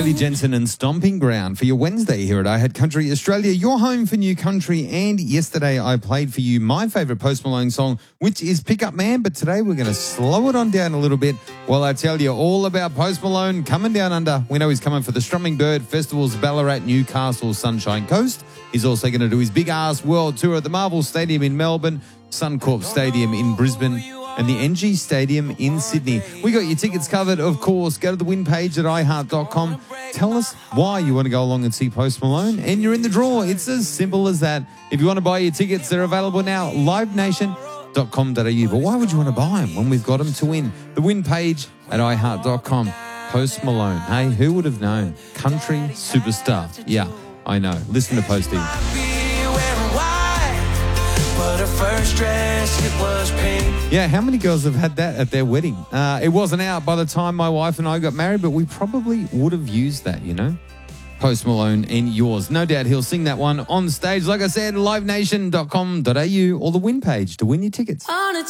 Kelly Jensen and Stomping Ground for your Wednesday here at I Had Country Australia, your home for new country. And yesterday I played for you my favourite Post Malone song, which is Pick Up Man. But today we're going to slow it on down a little bit while I tell you all about Post Malone coming down under. We know he's coming for the Strumming Bird Festivals, Ballarat, Newcastle, Sunshine Coast. He's also going to do his big ass world tour at the Marvel Stadium in Melbourne, Suncorp Stadium in Brisbane, and the NG Stadium in Sydney. We got your tickets covered, of course. Go to the win page at iheart.com. Tell us why you want to go along and see Post Malone, and you're in the draw. It's as simple as that. If you want to buy your tickets, they're available now, livenation.com.au. But why would you want to buy them when we've got them to win? The win page at iheart.com. Post Malone. Hey, who would have known? Country superstar. Yeah, I know. Listen to Posty. Yeah, how many girls have had that at their wedding? It wasn't out by the time my wife and I got married, but we probably would have used that, you know? Post Malone and yours. No doubt he'll sing that one on stage. Like I said, livenation.com.au or the win page to win your tickets. On a